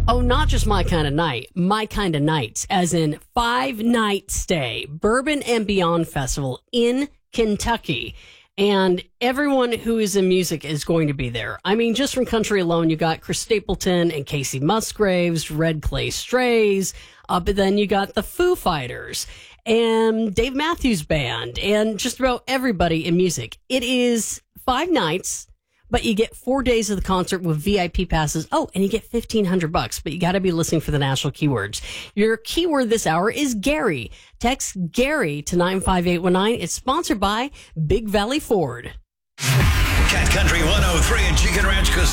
Oh, not just my kind of night, my kind of nights, as in 5-night stay, Bourbon and Beyond Festival in Kentucky. And everyone who is in music is going to be there. I mean, just from country alone, you got Chris Stapleton and Casey Musgraves, Red Clay Strays, but then you got the Foo Fighters and Dave Matthews Band and just about everybody in music. It is 5 nights, but you get 4 days of the concert with VIP passes. Oh, and you get $1,500, but you got to be listening for the national keywords. Your keyword this hour is Gary. Text Gary to 95819. It's sponsored by Big Valley Ford. Cat Country 103 and Chicken Ranch